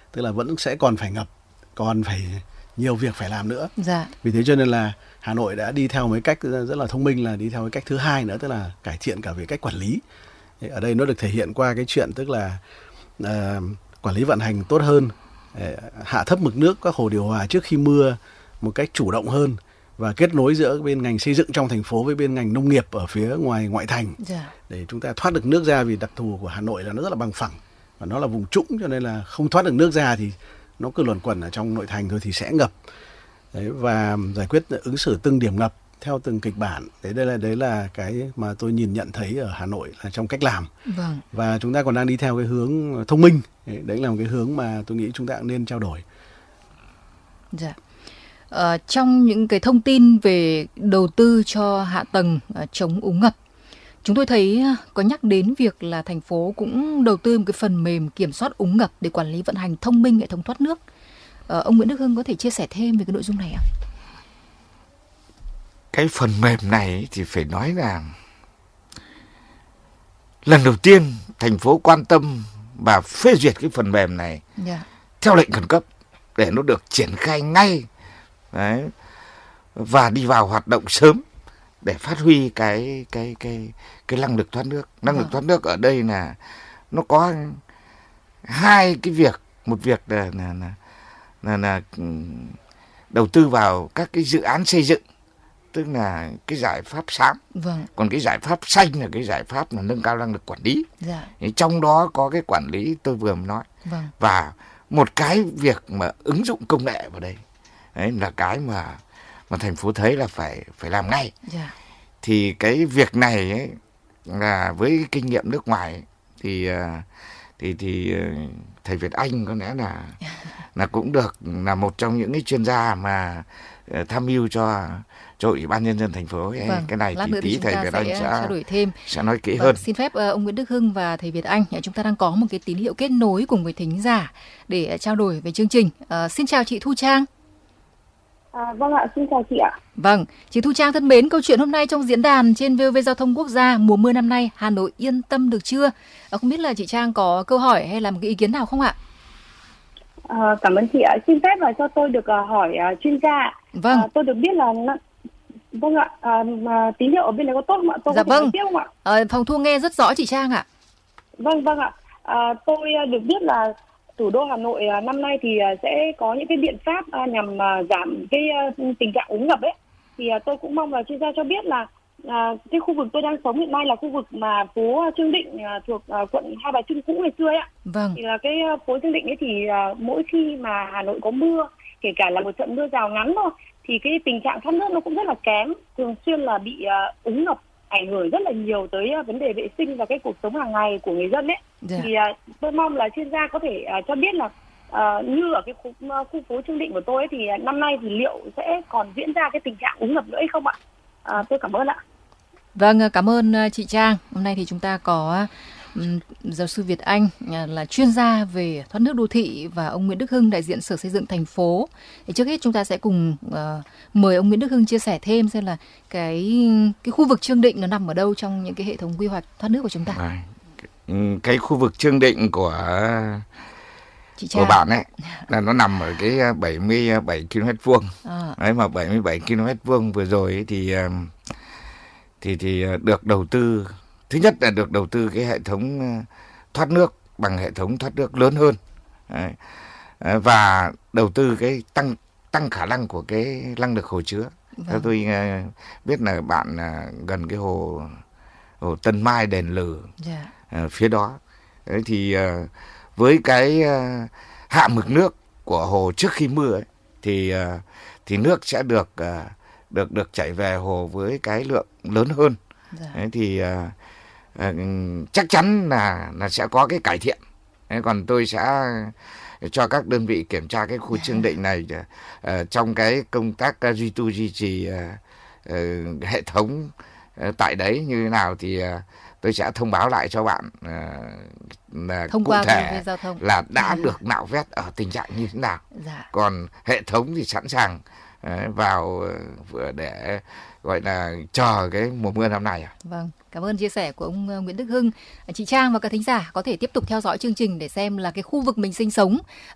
tức là vẫn sẽ còn phải ngập, còn phải nhiều việc phải làm nữa. Dạ. Vì thế cho nên là Hà Nội đã đi theo một cách rất là thông minh, là đi theo cái cách thứ hai nữa, tức là cải thiện cả về cách quản lý. Ở đây nó được thể hiện qua cái chuyện tức là quản lý vận hành tốt hơn, hạ thấp mực nước các hồ điều hòa trước khi mưa một cách chủ động hơn, và kết nối giữa bên ngành xây dựng trong thành phố với bên ngành nông nghiệp ở phía ngoại thành, để chúng ta thoát được nước ra. Vì đặc thù của Hà Nội là nó rất là bằng phẳng và nó là vùng trũng, cho nên là không thoát được nước ra thì nó cứ luẩn quẩn ở trong nội thành thôi thì sẽ ngập. Đấy, và giải quyết ứng xử từng điểm ngập theo từng kịch bản. Đấy là cái mà tôi nhận thấy ở Hà Nội là trong cách làm. Vâng. Và chúng ta còn đang đi theo cái hướng thông minh. Đấy là một cái hướng mà tôi nghĩ chúng ta cũng nên trao đổi. Dạ. Trong những cái thông tin về đầu tư cho hạ tầng chống úng ngập, chúng tôi thấy có nhắc đến việc là thành phố cũng đầu tư một cái phần mềm kiểm soát úng ngập để quản lý vận hành thông minh hệ thống thoát nước. Ông Nguyễn Đức Hưng có thể chia sẻ thêm về cái nội dung này ạ? Cái phần mềm này thì phải nói là lần đầu tiên thành phố quan tâm và phê duyệt cái phần mềm này theo lệnh khẩn cấp để nó được triển khai ngay. Đấy. Và đi vào hoạt động sớm để phát huy cái năng lực thoát nước. Năng lực thoát nước ở đây là nó có hai cái việc. Một việc là đầu tư vào các cái dự án xây dựng, tức là cái giải pháp sáng. Còn cái giải pháp xanh là cái giải pháp là nâng cao năng lực quản lý. Trong đó có cái quản lý tôi vừa mới nói. Và một cái việc mà ứng dụng công nghệ vào đây, đấy là cái mà thành phố thấy là phải làm ngay. Thì cái việc này ấy, là với kinh nghiệm nước ngoài ấy, thì thầy Việt Anh có lẽ là cũng được là một trong những cái chuyên gia mà tham mưu cho Ủy ban nhân dân thành phố. Cái này thì tí thầy Việt Anh sẽ nói kỹ hơn. Xin phép ông Nguyễn Đức Hưng và thầy Việt Anh, chúng ta đang có một cái tín hiệu kết nối cùng với thính giả để trao đổi về chương trình. Xin chào chị Thu Trang. Vâng ạ, xin chào chị ạ. Vâng, chị Thu Trang thân mến, câu chuyện hôm nay trong diễn đàn trên VOV Giao thông Quốc gia, mùa mưa năm nay Hà Nội yên tâm được chưa? Không biết là chị Trang có câu hỏi hay là một cái ý kiến nào không ạ? Cảm ơn chị ạ. Xin phép là cho tôi được hỏi chuyên gia. Vâng. Tôi được biết là vâng ạ, tín hiệu ở bên này có tốt không ạ? Tôi có thể nói tiếp không ạ? Phòng thu nghe rất rõ chị Trang ạ. Vâng ạ. Tôi được biết là thủ đô Hà Nội năm nay thì sẽ có những cái biện pháp nhằm giảm cái tình trạng úng ngập ấy. Thì tôi cũng mong là chuyên gia cho biết là cái khu vực tôi đang sống hiện nay là khu vực mà phố Trương Định thuộc quận Hai Bà Trưng cũ ngày xưa ấy ạ. Vâng. Thì là cái phố Trương Định ấy thì mỗi khi mà Hà Nội có mưa, kể cả là một trận mưa rào ngắn thôi, thì cái tình trạng thoát nước nó cũng rất là kém, thường xuyên là bị úng ngập, ảnh hưởng rất là nhiều tới vấn đề vệ sinh và cái cuộc sống hàng ngày của người dân ấy. Thì tôi mong là chuyên gia có thể cho biết là như ở cái khu phố Trương Định của tôi ấy, thì năm nay thì liệu sẽ còn diễn ra cái tình trạng úng ngập nữa hay không ạ? Tôi cảm ơn ạ. Vâng, cảm ơn chị Trang. Hôm nay thì chúng ta có giáo sư Việt Anh là chuyên gia về thoát nước đô thị và ông Nguyễn Đức Hưng đại diện Sở Xây dựng thành phố. Thì trước hết chúng ta sẽ cùng mời ông Nguyễn Đức Hưng chia sẻ thêm xem là cái khu vực Trương Định nó nằm ở đâu trong những cái hệ thống quy hoạch thoát nước của chúng ta. Cái khu vực Trương Định của bạn ấy là nó nằm ở cái 77 km vuông. Đấy, mà 77 km vuông vừa rồi ấy thì được đầu tư, thứ nhất là được đầu tư cái hệ thống thoát nước bằng hệ thống thoát nước lớn hơn. Đấy. Và đầu tư cái tăng khả năng của cái năng lực hồ chứa. Theo tôi biết là bạn gần cái hồ Tân Mai, Đền Lừ phía đó. Đấy thì với cái hạ mực nước của hồ trước khi mưa ấy, thì nước sẽ được chảy về hồ với cái lượng lớn hơn. Đấy thì chắc chắn là sẽ có cái cải thiện. Đấy, còn tôi sẽ cho các đơn vị kiểm tra cái khu Trương Định này trong cái công tác duy trì hệ thống tại đấy như thế nào thì tôi sẽ thông báo lại cho bạn là cụ thể là đã được nạo vét ở tình trạng như thế nào. Còn hệ thống thì sẵn sàng vào để gọi là chờ cái mùa mưa năm nay. Vâng, cảm ơn chia sẻ của ông Nguyễn Đức Hưng. Chị Trang và các thính giả có thể tiếp tục theo dõi chương trình để xem là cái khu vực mình sinh sống